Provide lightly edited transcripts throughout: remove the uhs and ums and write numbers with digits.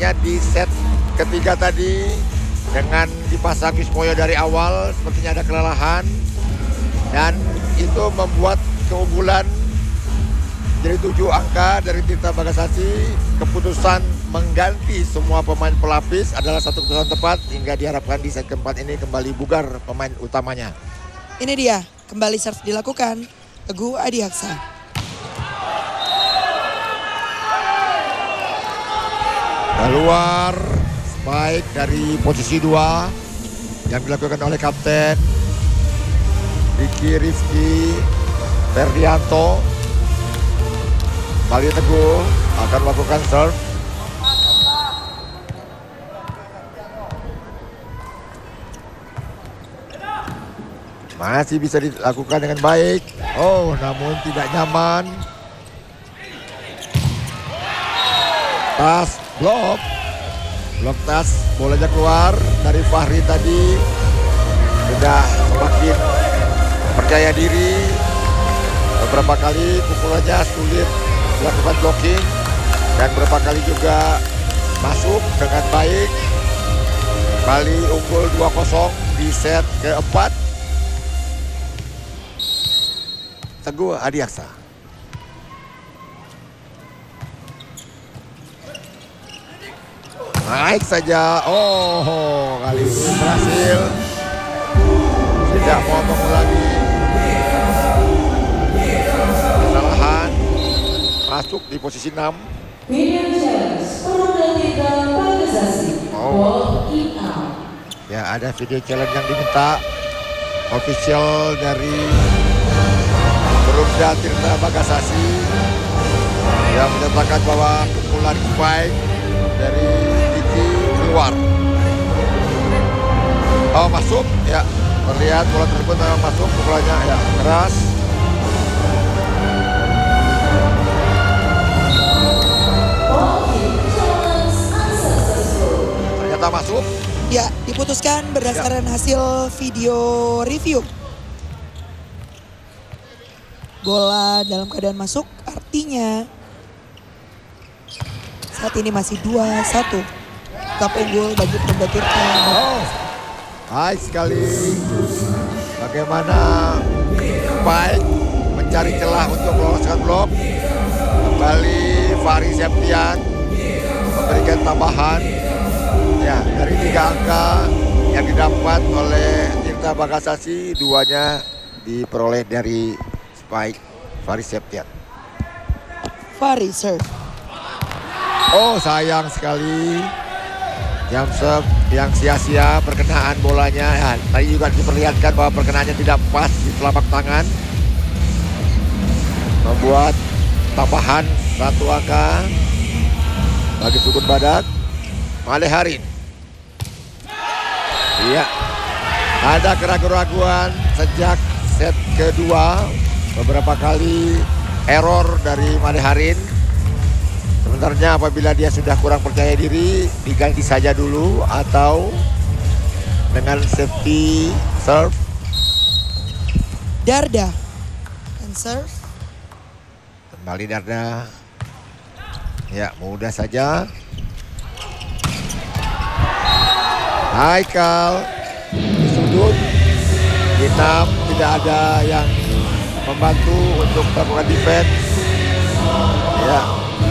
sepertinya di set ketiga tadi dengan dipasang Wismoyo dari awal sepertinya ada kelelahan dan itu membuat keunggulan jadi 7 angka dari Tirta Bagasasi. Keputusan mengganti semua pemain pelapis adalah satu keputusan tepat hingga diharapkan di set keempat ini kembali bugar pemain utamanya. Ini dia, kembali serve dilakukan Teguh Adiaksa. Keluar spike dari posisi 2 yang dilakukan oleh Kapten Riki Rifki Ferdianto. Kembali Teguh akan melakukan serve. Masih bisa dilakukan dengan baik. Oh, namun tidak nyaman. Tas blok tas, bolanya keluar dari Fahri tadi. Sudah semakin percaya diri. Beberapa kali pukulannya sulit dilakukan blocking dan beberapa kali juga masuk dengan baik. Kali unggul 2-0 di set keempat. Teguh Adiaksa. Naik saja. Oh, kali ini berhasil. Tidak mau mengulangi kesalahan. Masuk di posisi 6. Oh. Ya, ada video challenge yang diminta official dari Perumda Tirta Bagasasi yang menyatakan bahwa pukulan spike dari Diki keluar. Oh, masuk ya, terlihat bola tersebut memang masuk pukulannya ya, keras. Ternyata masuk. Ya, diputuskan berdasarkan hasil video review. Bola dalam keadaan masuk, artinya saat ini masih 2-1. Tetap unggul bagi Perumda Tirta. Oh, baik sekali. Bagaimana baik mencari celah untuk meloloskan blok. Kembali Fahri Septian memberikan tambahan. Ya, dari 3 angka yang didapat oleh Tirta Bagasasi, 2-nya diperoleh dari spike Fahri Septian. Fahri serve. Oh, sayang sekali. Jump serve yang sia-sia, perkenaan bolanya. Ya, tadi juga diperlihatkan bahwa perkenaannya tidak pas di telapak tangan. Membuat tambahan 1 angka bagi Sukun Badak. Maleharin. Iya, ada keraguan-keraguan sejak set kedua. Beberapa kali error dari Maleharin. Sebenarnya apabila dia sudah kurang percaya diri, diganti saja dulu atau dengan safety serve. Darda and serve. Kembali Darda. Ya, mudah saja. Haikal di sudut. Hitam tidak ada yang membantu untuk melakukan defense. Ya.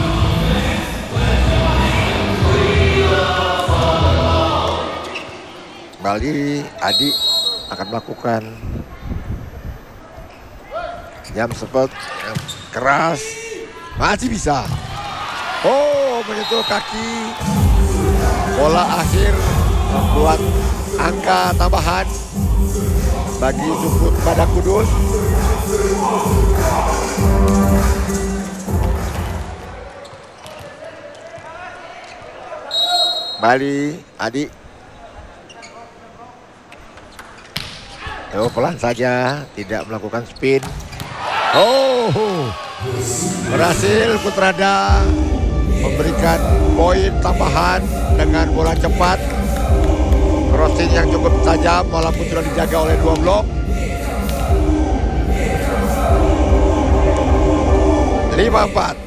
Kembali Adi akan melakukan jam spot yang keras. Masih bisa. Oh, menyentuh kaki. Bola akhir membuat angka tambahan bagi Sukun Badak Kudus. Bali Adi. Oh, pelan saja, tidak melakukan spin. Oh, berhasil Putrada memberikan poin tambahan dengan bola cepat. Crossing yang cukup tajam walaupun sudah dijaga oleh 2 blok. 5-4.